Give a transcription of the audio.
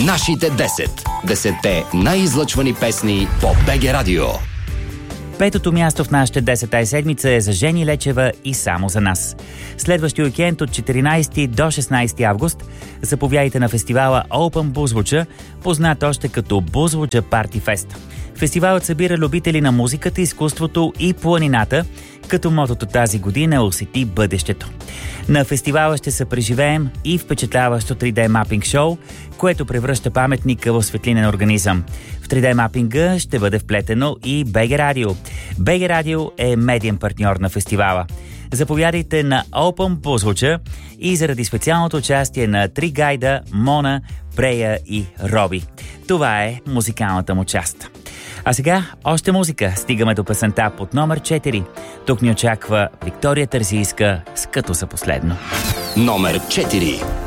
Нашите 10. 10-те най-излъчвани песни по БГ Радио. Петото място в нашата 10-та седмица е за Жени Лечева и само за нас. Следващия уикенд от 14 до 16 август заповядайте на фестивала Open Бузлуча, познат още като Бузлуча Парти Фест. Фестивалът събира любители на музиката, изкуството и планината, като мотото тази година е "Усети бъдещето". На фестивала ще се преживеем и впечатляващо 3D мапинг шоу, което превръща паметника в светлинен организъм. В 3D мапинга ще бъде вплетено и БГ Радио. БГ Радио е медиен партньор на фестивала. Заповядайте на Open Бузлуча и заради специалното участие на 3 гайда Мона, Прея и Роби. Това е музикалната му част. А сега още музика. Стигаме до песента под номер 4. Тук ни очаква Виктория Терзийска с "Като за последно". Номер 4.